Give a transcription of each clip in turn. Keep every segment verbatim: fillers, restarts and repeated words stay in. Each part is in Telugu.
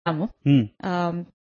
ఉమ్, ఆ,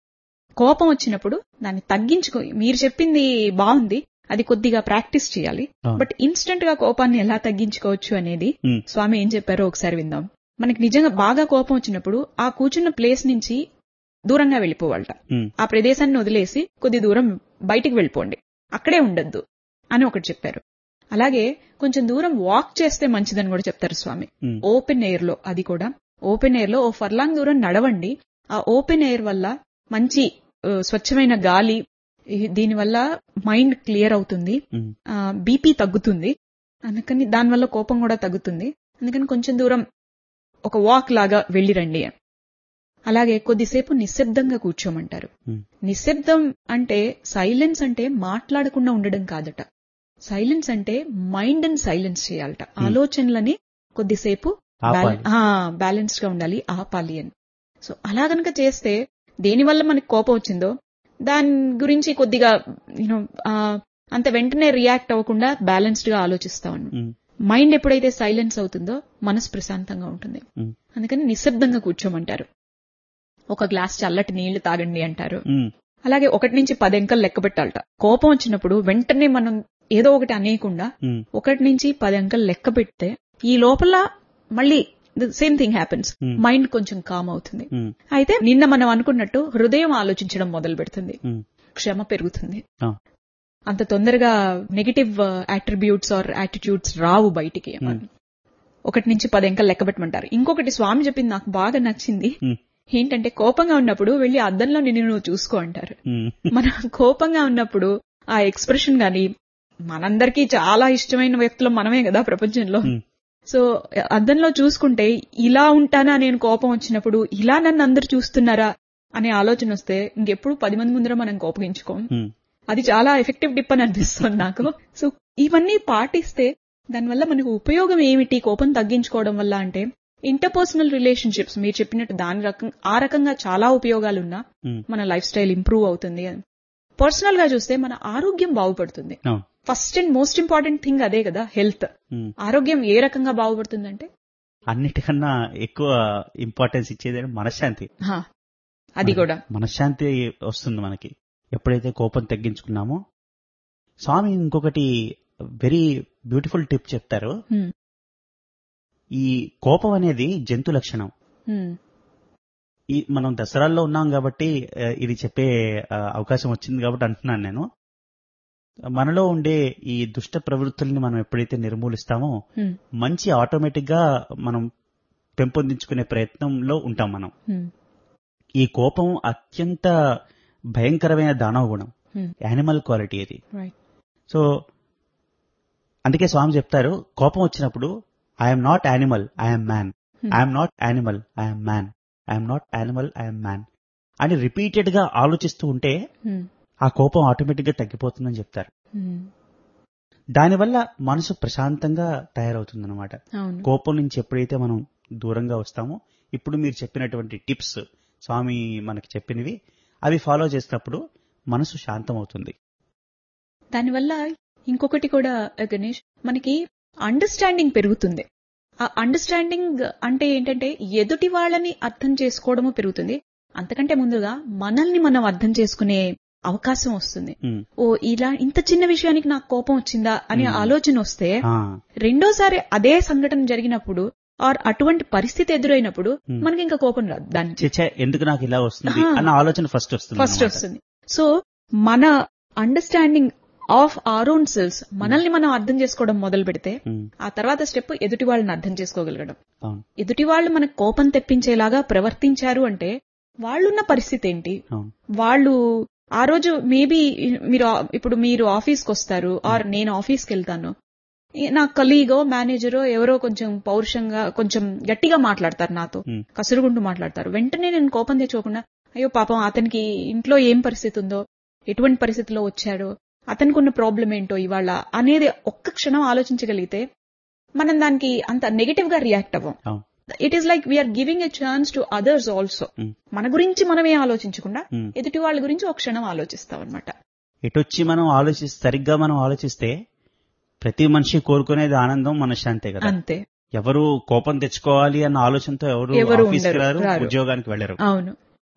కోపం వచ్చినప్పుడు దాన్ని తగ్గించుకో, మీరు చెప్పింది బాగుంది, అది కొద్దిగా ప్రాక్టీస్ చేయాలి. అవును. బట్ ఇన్స్టెంట్ గా కోపాన్ని ఎలా తగ్గించుకోవచ్చు అనేది ఉమ్, స్వామి ఏం చెప్పారో ఒకసారి విందాం. మనకి నిజంగా బాగా కోపం వచ్చినప్పుడు ఆ కూర్చున్న ప్లేస్ నుంచి దూరంగా వెళ్ళిపోవాలట. ఉమ్, ఆ ప్రదేశాన్ని వదిలేసి కొద్ది దూరం బయటికి వెళ్ళిపోండి, అక్కడే ఉండొద్దు అని ఒకటి చెప్పారు. అలాగే కొంచెం దూరం వాక్ చేస్తే మంచిదని కూడా చెప్తారు స్వామి. ఉమ్, ఓపెన్ ఎయిర్ లో, అది కూడా ఓపెన్ ఎయిర్ లో ఓ ఫర్లాంగ్ దూరం నడవండి. ఆ ఓపెన్ ఎయిర్ వల్ల మంచి ఆ, స్వచ్ఛమైన గాలి, ఈ- దీనివల్ల మైండ్ క్లియర్ అవుతుంది, ఉమ్, బీపీ తగ్గుతుంది, అందుకని దానివల్ల కోపం కూడా తగ్గుతుంది. అందుకని కొంచెం దూరం ఒక వాక్ లాగా వెళ్ళిరండి. అలాగే కొద్దిసేపు నిశ్శబ్దంగా కూర్చోమంటారు. ఉమ్, నిశ్శబ్దం అంటే సైలెన్స్ అంటే మాట్లాడకుండా ఉండడం కాదట. సైలెన్స్ అంటే మైండ్ అండ్ సైలెన్స్ చేయాలట. ఆలోచనలని కొద్దిసేపు ఆపాలి. బ్యాలెన్స్డ్ గా ఉండాలి, ఆపాలి అని. సో అలా గనక చేస్తే దేనివల్ల మనకి కోపం వచ్చిందో దాని గురించి కొద్దిగా యూనో అంత వెంటనే రియాక్ట్ అవ్వకుండా బ్యాలెన్స్డ్ గా ఆలోచిస్తాం. ఉమ్, మైండ్ ఎప్పుడైతే సైలెన్స్ అవుతుందో మనసు ప్రశాంతంగా ఉంటుంది. ఉమ్, అందుకని నిశ్శబ్దంగా కూర్చోమంటారు. ఒక గ్లాస్ చల్లటి నీళ్లు తాగండి అంటారు. ఉమ్, అలాగే ఒకటి నుంచి పది అంకెలు లెక్క పెట్టాలట. కోపం వచ్చినప్పుడు వెంటనే మనం ఏదో ఒకటి అనేయకుండా ఉమ్, ఒకటి నుంచి పది అంకెలు లెక్క పెడితే ఈ లోపల మళ్ళీ same thing happens. Hmm. Mind కొంచెం కామ్ అవుతుంది. ఉమ్, అయితే నిన్న మనం అనుకున్నట్టు హృదయం ఆలోచించడం మొదలు పెడుతుంది, ఉమ్, క్షమ పెరుగుతుంది. ఆ, అంత తొందరగా నెగటివ్ అట్రిబ్యూట్స్ ఆర్ యాటిట్యూడ్స్ రావు బయటికి. Hmm. ఒకటి నుంచి పది అంకెలు లెక్క పెట్టమంటారు. ఇంకొకటి స్వామి చెప్పింది నాకు బాగా నచ్చింది. ఉమ్, ఏంటంటే కోపంగా ఉన్నప్పుడు వెళ్లి అద్దంలో నిన్ను నువ్వు చూసుకో అంటారు. ఉమ్, మన కోపంగా ఉన్నప్పుడు ఆ ఎక్స్ప్రెషన్ గాని, మనందరికీ చాలా ఇష్టమైన వ్యక్తులు మనమే కదా ప్రపంచంలో. ఉమ్, సో అద్దంలో చూసుకుంటే ఇలా ఉంటానా నేను కోపం వచ్చినప్పుడు, ఇలా నన్ను అందరు చూస్తున్నారా అనే ఆలోచన వస్తే ఇంకెప్పుడు పది మంది ముందర మనం కోపగించుకోం. ఉమ్, అది చాలా ఎఫెక్టివ్ టిప్ అని అనిపిస్తుంది నాకు. సో ఇవన్నీ పాటిస్తే దానివల్ల మనకు ఉపయోగం ఏమిటి కోపం తగ్గించుకోవడం వల్ల అంటే, ఇంటర్పర్సనల్ రిలేషన్షిప్స్ మీరు చెప్పినట్టు దాని రకం ఆ రకంగా చాలా ఉపయోగాలున్నా ఉమ్, మన లైఫ్ స్టైల్ ఇంప్రూవ్ అవుతుంది. పర్సనల్ గా చూస్తే మన ఆరోగ్యం బాగుపడుతుంది. అవును. First and most important thing అదే కదా, హెల్త్. ఉమ్. ఆరోగ్యం ఏ రకంగా బాగుపడుతుందంటే అన్నిటికన్నా ఎక్కువ ఇంపార్టెన్స్ ఇచ్చేది మనశ్శాంతి. హా, అది కూడా మనశ్శాంతి వస్తుంది మనకి ఎప్పుడైతే కోపం తగ్గించుకున్నామో. స్వామి ఇంకొకటి వెరీ బ్యూటిఫుల్ టిప్ చెప్తారు. హ్మ్, ఈ కోపం అనేది జంతు లక్షణం. హ్మ్, ఈ మనం దసరాల్లో ఉన్నాం కాబట్టి ఆ, ఇది చెప్పే ఆ, అవకాశం వచ్చింది కాబట్టి అంటున్నాను నేను. మనలో ఉండే ఈ దుష్ట ప్రవృత్తుల్ని మనం ఎప్పుడైతే నిర్మూలిస్తామో హ్మ్, మంచి ఆటోమేటిక్ గా మనం పెంపొందించుకునే ప్రయత్నంలో ఉంటాం మనం. హ్మ్, ఈ కోపం అత్యంత భయంకరమైన దానవ గుణం, హ్మ్, యానిమల్ క్వాలిటీ ఇది. రైట్. సో అందుకే స్వామి చెప్తారు, కోపం వచ్చినప్పుడు I'm not animal, I'm man, Hmm. I'm not animal, I'm man, I'm not animal, I'm man అని రిపీటెడ్ గా ఆలోచిస్తూ ఉంటే హ్మ్, ఆ కోపం ఆటోమేటిక్ గా తగ్గిపోతుందని చెప్తారు. హ్మ్, దానివల్ల మనసు ప్రశాంతంగా తయారవుతుందన్నమాట. అవును. కోపం నుంచి ఎప్పుడైతే మనం దూరంగా వస్తామో, ఇప్పుడు మీరు చెప్పినటువంటి టిప్స్ స్వామి మనకి చెప్పినవి అవి ఫాలో చేసినప్పుడు మనసు శాంతమవుతుంది. దానివల్ల ఇంకొకటి కూడా గణేష్, మనకి అండర్స్టాండింగ్ పెరుగుతుంది. ఆ అండర్స్టాండింగ్ అంటే ఏంటంటే ఎదుటి వాళ్ళని అర్థం చేసుకోవడము పెరుగుతుంది. అంతకంటే ముందుగా మనల్ని మనం అర్థం చేసుకునే అవకాశం వస్తుంది. ఉమ్, ఓ ఇలా ఇంత చిన్న విషయానికి నాకు కోపం వచ్చిందా అనే Hmm. ఆలోచన వస్తే ఆ, రెండోసారి అదే సంఘటన జరిగినప్పుడు ఆర్ అటువంటి పరిస్థితి ఎదురైనప్పుడు Hmm. మనకి ఇంకా కోపం రాదు దాని నుంచి. చచ్చా ఎందుకు నాకు ఇలా వస్తుంది ఆ. అన్న ఆలోచన ఫస్ట్ వస్తుంది ఫస్ట్ అన్నమాట. వస్తుంది. సో మన understanding of are own cells, మనల్ని మనం అర్థం చేసుకోవడం మొదలు పెడితే ఉమ్, ఆ తర్వాత స్టెప్ ఎదుటి వాళ్ళని అర్థం చేసుకోగలగడం. అవును, ఎదుటి వాళ్ళు మనకు కోపం తెప్పించేలాగా ప్రవర్తించారు అంటే వాళ్ళున్న పరిస్థితి ఏంటి, అవును, వాళ్ళు ఆ రోజు మేబీ మీరు ఆ- ఇప్పుడు మీరు ఆఫీస్కి వస్తారు ఆర్ నేను ఆఫీస్కి వెళ్తాను, ఈ- నా కలీగో మేనేజరో ఎవరో కొంచెం పౌరుషంగా కొంచెం గట్టిగా మాట్లాడతారు నాతో, ఉమ్, కసురుగుంటూ మాట్లాడతారు. వెంటనే నేను కోపం తెచ్చుకోకుండా అయ్యో పాపం అతనికి ఇంట్లో ఏం పరిస్థితి ఉందో, ఎటువంటి పరిస్థితిలో వచ్చాడో, అతనికి ఉన్న ప్రాబ్లం ఏంటో ఇవాళ అనేది ఒక్క క్షణం ఆలోచించగలిగితే మనం దానికి అంత నెగటివ్ గా రియాక్ట్ అవ్వం. అవును, it is like we are giving a chance to others also. ఉమ్, మన గురించి మనమే ఆలోచించకుండా ఉమ్. ఎదుటి వాళ్ళ గురించి ఒక క్షణం ఆలోచిస్తాం అనమాట. ఎటొచ్చి మనం ఆలోచి సరిగ్గా మనం ఆలోచిస్తే ప్రతి మనిషి కోరుకునేది ఆనందం, మనశ్శాంతే కదా. అంతే. ఎవరు కోపం తెచ్చుకోవాలి అన్న ఆలోచనతో ఎవరు ఎవరు ఆఫీస్కి ఉండరు, రారు, రారు. ఉద్యోగానికి వెళ్ళరు. అవును.